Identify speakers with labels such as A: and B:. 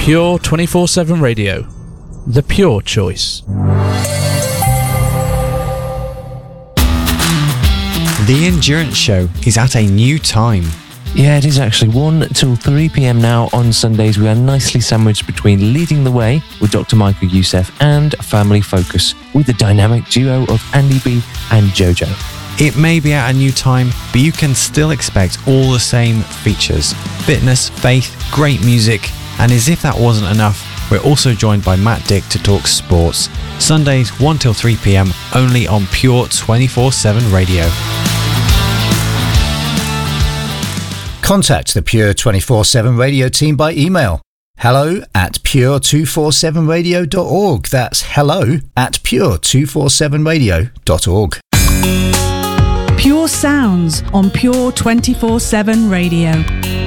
A: Pure 24/7 Radio, the pure choice.
B: The Endurance Show is at a new time.
C: Yeah, it is actually 1 till 3 p.m. now on Sundays. We are nicely sandwiched between Leading the Way with Dr. Michael Youssef and Family Focus with the dynamic duo of Andy B and Jojo.
B: It may be at a new time, but you can still expect all the same features. Fitness, faith, great music, and as if that wasn't enough, we're also joined by Matt Dick to talk sports. Sundays 1 till 3 p.m. only on Pure 24/7 Radio.
D: Contact the Pure 24/7 Radio team by email. hello@pure247radio.org. That's hello@pure247radio.org.
E: Pure sounds on Pure 24/7 Radio.